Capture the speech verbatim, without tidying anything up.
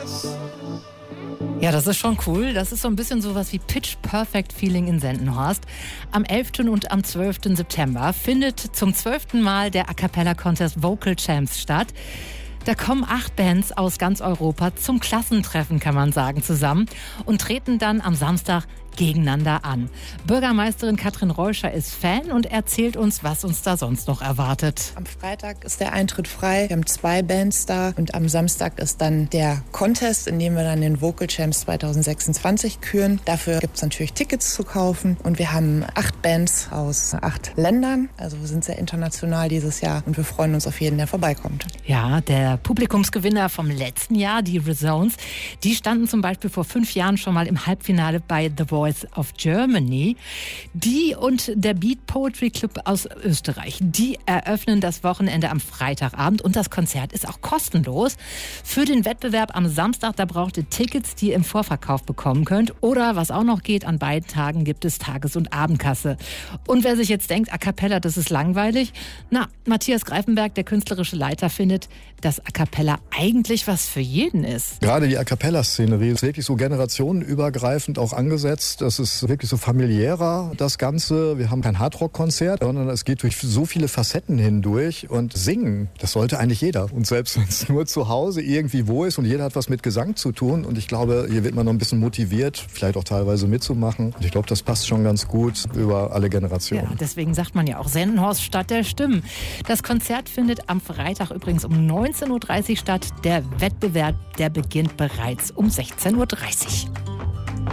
Ja, das ist schon cool. Das ist so ein bisschen sowas wie Pitch Perfect Feeling in Sendenhorst. Am elften und am zwölften September findet zum zwölften Mal der A Cappella Contest Vocal Champs statt. Da kommen acht Bands aus ganz Europa zum Klassentreffen, kann man sagen, zusammen und treten dann am Samstag gegeneinander an. Bürgermeisterin Katrin Reuscher ist Fan und erzählt uns, was uns da sonst noch erwartet. Am Freitag ist der Eintritt frei. Wir haben zwei Bands da und am Samstag ist dann der Contest, in dem wir dann den Vocal Champs zwanzig sechsundzwanzig küren. Dafür gibt es natürlich Tickets zu kaufen und wir haben acht Bands aus acht Ländern. Also wir sind sehr international dieses Jahr und wir freuen uns auf jeden, der vorbeikommt. Ja, der Publikumsgewinner vom letzten Jahr, die Resounds, die standen zum Beispiel vor fünf Jahren schon mal im Halbfinale bei The Voice of Germany. Die und der Beat Poetry Club aus Österreich, die eröffnen das Wochenende am Freitagabend und das Konzert ist auch kostenlos. Für den Wettbewerb am Samstag, da braucht ihr Tickets, die ihr im Vorverkauf bekommen könnt. Oder was auch noch geht, an beiden Tagen gibt es Tages- und Abendkasse. Und wer sich jetzt denkt, A Cappella, das ist langweilig, na, Matthias Greifenberg, der künstlerische Leiter, findet, dass A Cappella eigentlich was für jeden ist. Gerade die A Cappella-Szenerie ist wirklich so generationenübergreifend auch angesetzt. Das ist wirklich so familiärer, das Ganze. Wir haben kein Hardrock-Konzert, sondern es geht durch so viele Facetten hindurch. Und singen, das sollte eigentlich jeder. Und selbst wenn es nur zu Hause irgendwie wo ist und jeder hat was mit Gesang zu tun. Und ich glaube, hier wird man noch ein bisschen motiviert, vielleicht auch teilweise mitzumachen. Und ich glaube, das passt schon ganz gut über alle Generationen. Ja, deswegen sagt man ja auch Sendenhorst Stadt der Stimmen. Das Konzert findet am Freitag übrigens um neunzehn Uhr dreißig statt. Der Wettbewerb, der beginnt bereits um sechzehn Uhr dreißig.